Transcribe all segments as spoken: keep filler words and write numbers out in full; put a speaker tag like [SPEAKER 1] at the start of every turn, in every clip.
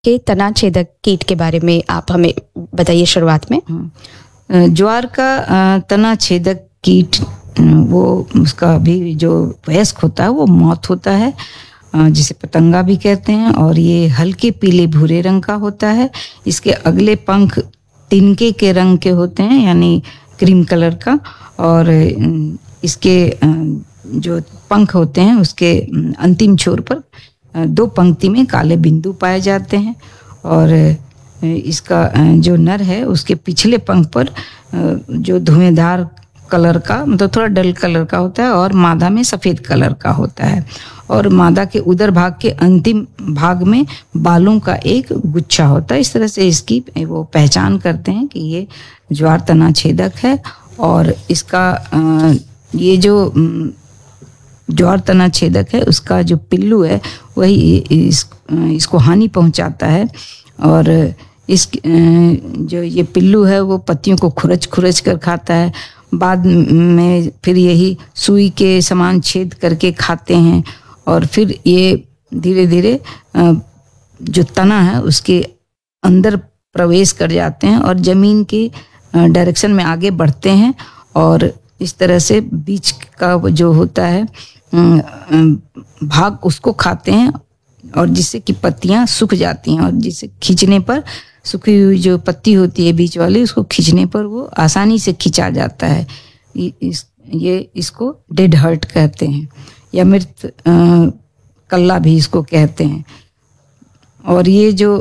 [SPEAKER 1] के तना छेदक कीट के बारे में आप हमें बताइए शुरुआत में।
[SPEAKER 2] ज्वार का तना छेदक कीट, वो उसका भी जो वयस्क होता है वो मौत होता है, जिसे पतंगा भी कहते हैं, और ये हल्के पीले भूरे रंग का होता है। इसके अगले पंख तिनके के रंग के होते हैं, यानी क्रीम कलर का, और इसके जो पंख होते हैं उसके अंतिम छोर पर दो पंक्ति में काले बिंदु पाए जाते हैं, और इसका जो नर है उसके पिछले पंख पर जो धुएंधार कलर का, मतलब थोड़ा डल कलर का होता है, और मादा में सफ़ेद कलर का होता है, और मादा के उदर भाग के अंतिम भाग में बालों का एक गुच्छा होता है। इस तरह से इसकी वो पहचान करते हैं कि ये ज्वार तना छेदक है। और इसका ये जो ज्वार तना छेदक है उसका जो पिल्लू है वही इस, इसको हानि पहुंचाता है, और इस जो ये पिल्लू है वो पत्तियों को खुरच खुरच कर खाता है। बाद में फिर यही सुई के समान छेद करके खाते हैं, और फिर ये धीरे धीरे जो तना है उसके अंदर प्रवेश कर जाते हैं और जमीन के डायरेक्शन में आगे बढ़ते हैं, और इस तरह से बीच का जो होता है भाग उसको खाते हैं, और जिससे कि पत्तियां सूख जाती हैं, और जिसे खींचने पर सूखी हुई जो पत्ती होती है बीच वाली उसको खींचने पर वो आसानी से खिंचा जाता है। इस ये इसको डेड हर्ट कहते हैं, या मृत कल्ला भी इसको कहते हैं। और ये जो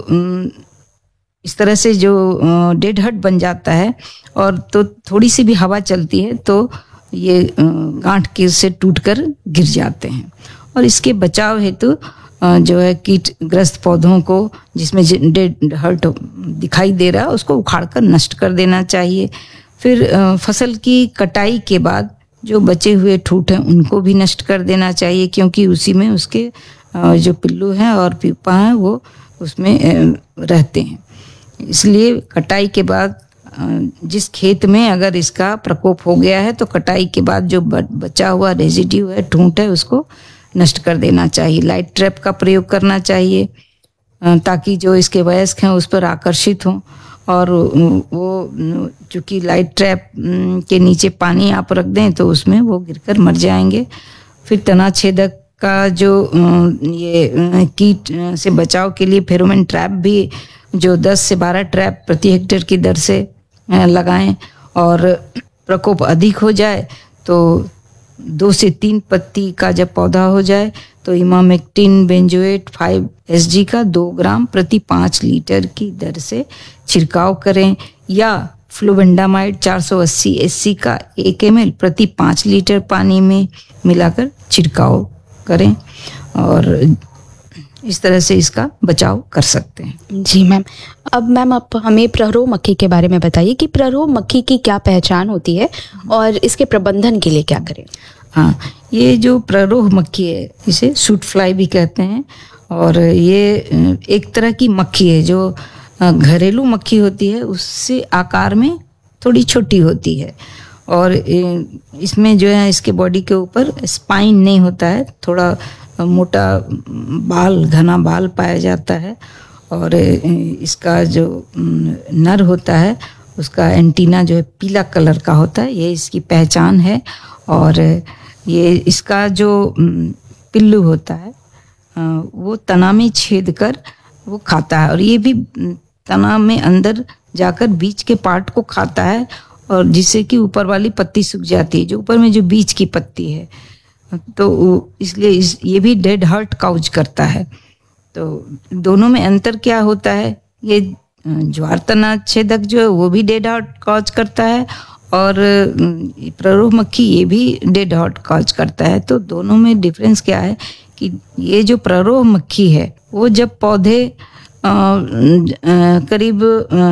[SPEAKER 2] इस तरह से जो डेड हर्ट बन जाता है, और तो थोड़ी सी भी हवा चलती है तो ये गांठ के से टूटकर गिर जाते हैं। और इसके बचाव हेतु जो है कीट ग्रस्त पौधों को जिसमें डेड हर्ट दिखाई दे रहा है उसको उखाड़कर नष्ट कर देना चाहिए। फिर फसल की कटाई के बाद जो बचे हुए ठूठ हैं उनको भी नष्ट कर देना चाहिए, क्योंकि उसी में उसके जो पिल्लू हैं और प्यूपा हैं वो उसमें रहते हैं। इसलिए कटाई के बाद जिस खेत में अगर इसका प्रकोप हो गया है तो कटाई के बाद जो बचा हुआ रेजिड्यू है, ठूंठ है, उसको नष्ट कर देना चाहिए। लाइट ट्रैप का प्रयोग करना चाहिए ताकि जो इसके वयस्क हैं उस पर आकर्षित हों, और वो चूँकि लाइट ट्रैप के नीचे पानी आप रख दें तो उसमें वो गिरकर मर जाएंगे। फिर तना छेदक का जो ये कीट से बचाव के लिए फेरोमोन ट्रैप भी जो दस से बारह ट्रैप प्रति हेक्टेयर की दर से लगाएं, और प्रकोप अधिक हो जाए तो दो से तीन पत्ती का जब पौधा हो जाए तो emamectin benzoate five S G का दो ग्राम प्रति पाँच लीटर की दर से छिड़काव करें, या फ्लुवेंडामाइड चार सौ अस्सी एस सी का एक एम एल प्रति पाँच लीटर पानी में मिलाकर छिड़काव करें, और इस तरह से इसका बचाव कर सकते हैं।
[SPEAKER 1] जी मैम। अब मैम आप हमें प्ररोह मक्खी के बारे में बताइए कि प्ररोह मक्खी की क्या पहचान होती है और इसके प्रबंधन के लिए क्या करें।
[SPEAKER 2] हाँ, ये जो प्ररोह मक्खी है इसे सूट फ्लाई भी कहते हैं, और ये एक तरह की मक्खी है जो घरेलू मक्खी होती है उससे आकार में थोड़ी छोटी होती है, और इसमें जो है इसके बॉडी के ऊपर स्पाइन नहीं होता है, थोड़ा मोटा बाल, घना बाल पाया जाता है, और इसका जो नर होता है उसका एंटीना जो है पीला कलर का होता है, ये इसकी पहचान है। और ये इसका जो पिल्लू होता है वो तना में छेद कर वो खाता है, और ये भी तना में अंदर जाकर बीच के पार्ट को खाता है, और जिससे कि ऊपर वाली पत्ती सूख जाती है, जो ऊपर में जो बीच की पत्ती है, तो इसलिए इस ये भी डेड हर्ट काउज करता है। तो दोनों में अंतर क्या होता है, ये ज्वार तना छेदक जो है वो भी डेड हर्ट काउज करता है, और प्ररोह मक्खी ये भी डेड हर्ट काउज करता है। तो दोनों में डिफरेंस क्या है कि ये जो प्ररोह मक्खी है वो जब पौधे आ, आ, करीब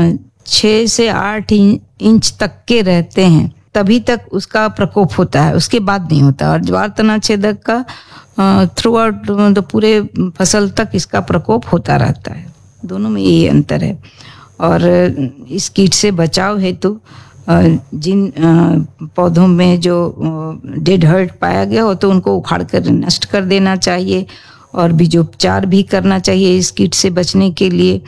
[SPEAKER 2] छः से आठ इंच तक के रहते हैं तभी तक उसका प्रकोप होता है, उसके बाद नहीं होता। और ज्वार तना छेदक का थ्रू आउट पूरे फसल तक इसका प्रकोप होता रहता है। दोनों में यही अंतर है। और इस कीट से बचाव हेतु जिन पौधों में जो डेड हर्ट पाया गया हो तो उनको उखाड़ कर नष्ट कर देना चाहिए, और बीजोपचार भी करना चाहिए इस कीट से बचने के लिए।